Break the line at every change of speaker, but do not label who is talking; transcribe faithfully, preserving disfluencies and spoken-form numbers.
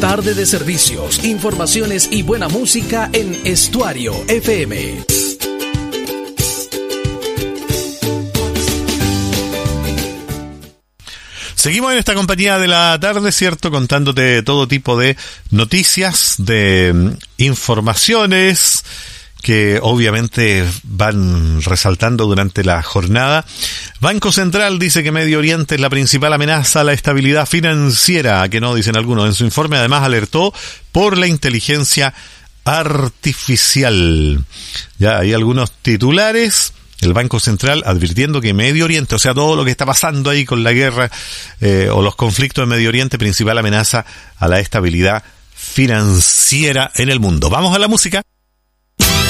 Tarde de servicios, informaciones y buena música en Estuario F M.
Seguimos en esta compañía de la tarde, ¿cierto? Contándote todo tipo de noticias, de informaciones que obviamente van resaltando durante la jornada. Banco Central dice que Medio Oriente es la principal amenaza a la estabilidad financiera, que no, dicen algunos. En su informe además alertó por la inteligencia artificial. Ya hay algunos titulares. El Banco Central advirtiendo que Medio Oriente, o sea, todo lo que está pasando ahí con la guerra eh, o los conflictos en Medio Oriente, principal amenaza a la estabilidad financiera en el mundo. Vamos a la música.